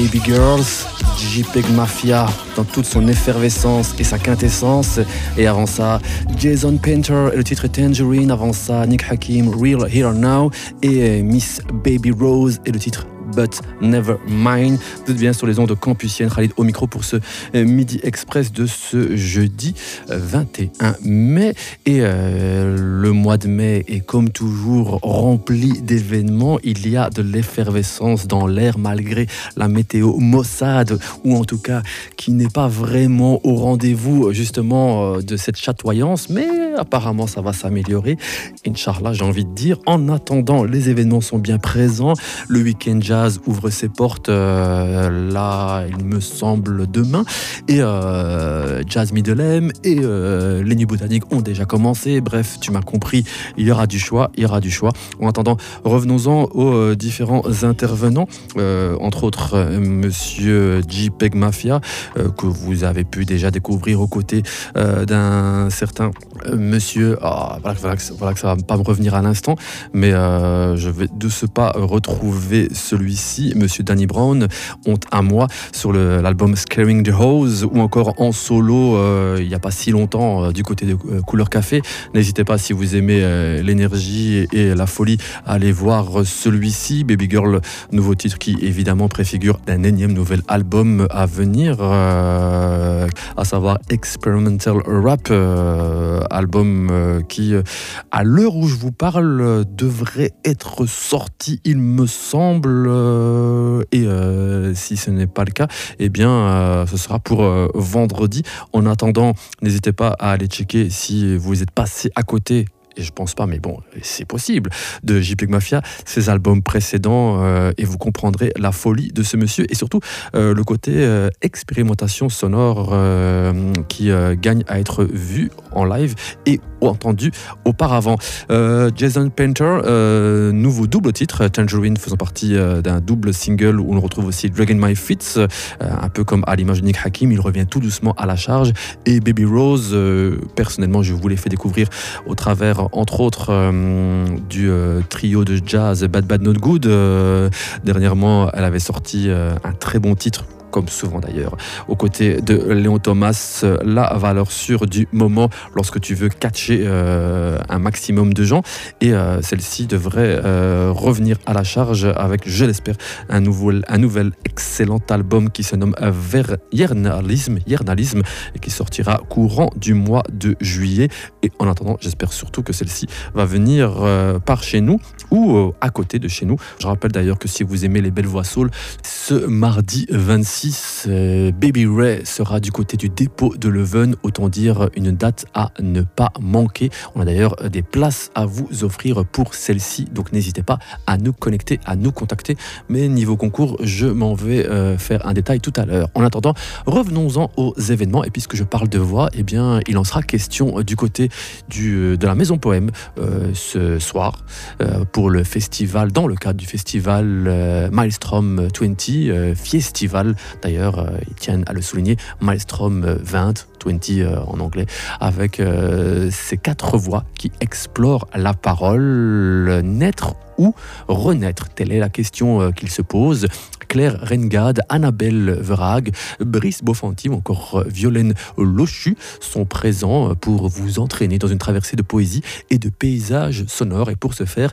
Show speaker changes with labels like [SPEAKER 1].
[SPEAKER 1] Baby Girls, JPEG Mafia dans toute son effervescence et sa quintessence. Et avant ça, Jason Painter et le titre Tangerine. Avant ça, Nick Hakim, Real Here Now. Et Miss Baby Rose et le titre But Never Mind. Vous êtes bien sur les ondes campusiennes. Khalid au micro pour ce Midi Express de ce jeudi 21 mai. Et le mois de mai est comme toujours rempli d'événements. Il y a de l'effervescence dans l'air malgré la météo maussade, ou en tout cas qui n'est pas vraiment au rendez-vous justement de cette chatoyance. Mais apparemment ça va s'améliorer. Inch'Allah, j'ai envie de dire. En attendant, les événements sont bien présents. Le week-end jazz ouvre ses portes là, il me semble, demain. Et Jazz Middlem et les Nuits Botaniques ont déjà commencé. Bref, tu m'as compris, il y aura du choix, En attendant, revenons-en aux différents intervenants, entre autres Monsieur JPEG Mafia, que vous avez pu déjà découvrir aux côtés d'un certain Monsieur... voilà que ça va pas me revenir à l'instant, mais je vais de ce pas retrouver celui-ci, Monsieur Danny Brown, honte à moi, sur l'album Scaring the Hose, ou encore en solo il n'y a pas si longtemps du côté de Couleur Café. N'hésitez pas, si vous aimez l'énergie et la folie, à aller voir celui-ci, Baby Girl, nouveau titre qui évidemment préfigure d'un énième nouvel album à venir, à savoir Experimental Rap, album qui, à l'heure où je vous parle, devrait être sorti, il me semble, et si ce n'est pas le cas, eh bien ce sera pour vendredi. En attendant, n'hésitez pas à aller checker si vous êtes passé à côté, et je pense pas, mais bon, c'est possible, de JPEG Mafia, ses albums précédents, et vous comprendrez la folie de ce monsieur, et surtout le côté expérimentation sonore qui gagne à être vu en live et entendu auparavant. Jason Painter, nouveau double titre, Tangerine faisant partie d'un double single où on retrouve aussi Dragon My Fits, un peu comme à l'image de Nick Hakim, il revient tout doucement à la charge. Et Baby Rose, personnellement, je vous l'ai fait découvrir au travers, entre autres, du trio de jazz Bad Bad Not Good. Dernièrement, elle avait sorti un très bon titre, comme souvent d'ailleurs, aux côtés de Léon Thomas, la valeur sûre du moment lorsque tu veux catcher un maximum de gens. Et celle-ci devrait revenir à la charge avec, je l'espère, un nouvel excellent album qui se nomme Yernalism, et qui sortira courant du mois de juillet. Et en attendant, j'espère surtout que celle-ci va venir par chez nous ou à côté de chez nous. Je rappelle d'ailleurs que si vous aimez les belles voix soul, ce mardi 26, Baby Ray sera du côté du dépôt de Leuven, autant dire une date à ne pas manquer. On a d'ailleurs des places à vous offrir pour celle-ci, donc n'hésitez pas à nous connecter, à nous contacter. Mais niveau concours, je m'en vais faire un détail tout à l'heure. En attendant, revenons-en aux événements, et puisque je parle de voix, eh bien, il en sera question du côté de la Maison Poème ce soir pour le festival, dans le cadre du festival Maelstrom 20 Festival. D'ailleurs, ils tiennent à le souligner, Maelstrom 20 en anglais, avec ces 4 voix qui explorent la parole. Naître ou renaître, telle est la question qu'il se pose. Claire Rengade, Annabelle Verhaeg, Brice Bofanti ou encore Violaine Lochu sont présents pour vous entraîner dans une traversée de poésie et de paysages sonores. Et pour ce faire,